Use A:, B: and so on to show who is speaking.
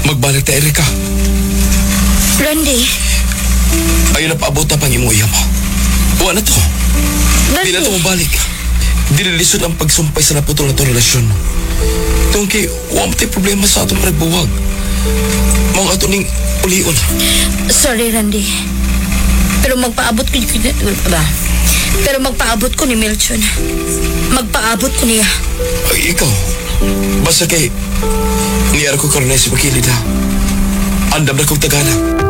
A: magbalik ta Erika.
B: Randy.
A: Ayaw na paabot na pang imuya mo. Huwag na to. Di na to mabalik. Dililisod ang pagsumpay sa naputol na to relasyon. Tungki, huwag mo tayo problema sa atong nagbuwag. Mga ato ning ulion.
B: Sorry, Randy. Pero magpaabot ko Pero magpaabot ko ni Melchon. Magpaabot ko niya.
A: Ay, ikaw. Basta kay niyara ko karon na si Makilid ha. Andam na kong tagala.